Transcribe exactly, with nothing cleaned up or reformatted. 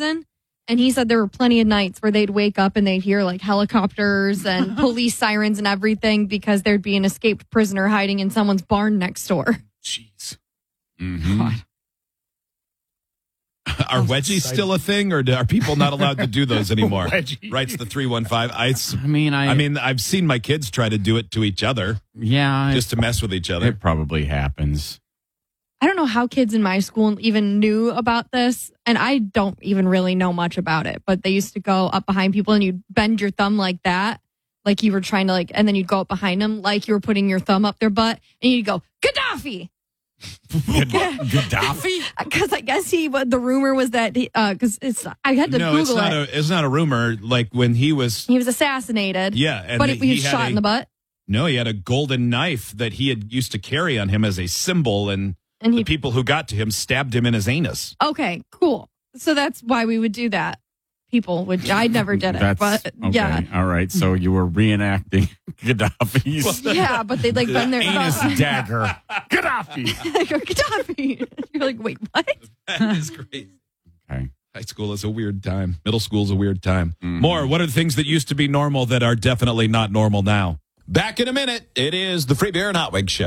prison. And he said there were plenty of nights where they'd wake up and they'd hear like helicopters and police sirens and everything because there'd be an escaped prisoner hiding in someone's barn next door. Jeez. Mm-hmm. God. Are wedgies exciting. Still a thing, or do, are people not allowed to do those anymore? Writes the three one five. I, I mean, I, I mean, I've seen my kids try to do it to each other. Yeah, just to mess with each other. It probably happens. I don't know how kids in my school even knew about this, and I don't even really know much about it, but they used to go up behind people and you'd bend your thumb like that, like you were trying to like, and then you'd go up behind them like you were putting your thumb up their butt, and you'd go, Gaddafi! Gaddafi? Because I guess he, the rumor was that, because uh, it's, I had to no, Google it's not it. A, it's not a rumor, like when he was... He was assassinated. Yeah. And but the, he, he was shot a, in the butt? No, he had a golden knife that he had used to carry on him as a symbol, and... And he, the people who got to him stabbed him in his anus. Okay, cool. So that's why we would do that. People would. I never did it, that's, but okay. yeah. All right. So you were reenacting Gaddafi's. Yeah, but they'd like bend their anus thumb. dagger. Gaddafi. Gaddafi. You're like, wait, what? That is great. Okay. High school is a weird time. Middle school is a weird time. Mm-hmm. More. What are the things that used to be normal that are definitely not normal now? Back in a minute. It is the Free Beer and Hot Wings Show.